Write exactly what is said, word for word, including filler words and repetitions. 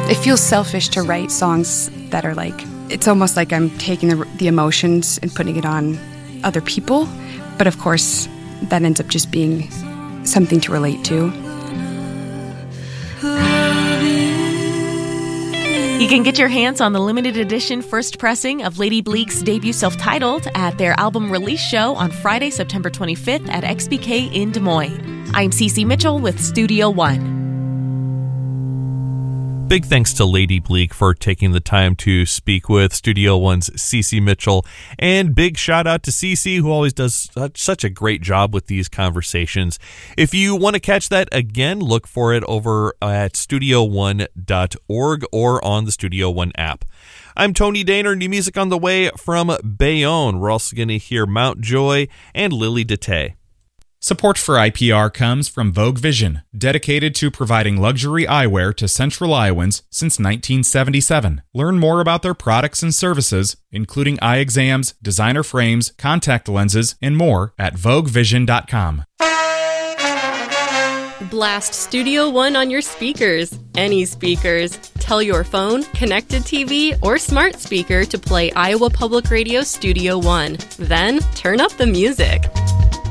it feels selfish to write songs that are like, it's almost like I'm taking the, the emotions and putting it on other people. But of course, that ends up just being something to relate to. You can get your hands on the limited edition first pressing of Lady Bleak's debut self-titled at their album release show on Friday, September twenty-fifth at X B K in Des Moines. I'm Cece Mitchell with Studio One. Big thanks to Lady Bleak for taking the time to speak with Studio One's Cece Mitchell. And big shout out to Cece, who always does such, such a great job with these conversations. If you want to catch that again, look for it over at studio one dot org or on the Studio One app. I'm Tony Daner, new music on the way from Bayonne. We're also going to hear Mount Joy and Lily Detay. Support for I P R comes from Vogue Vision, dedicated to providing luxury eyewear to Central Iowans since nineteen seventy-seven. Learn more about their products and services, including eye exams, designer frames, contact lenses, and more at vogue vision dot com. Blast Studio One on your speakers. Any speakers. Tell your phone, connected T V, or smart speaker to play Iowa Public Radio Studio One. Then turn up the music.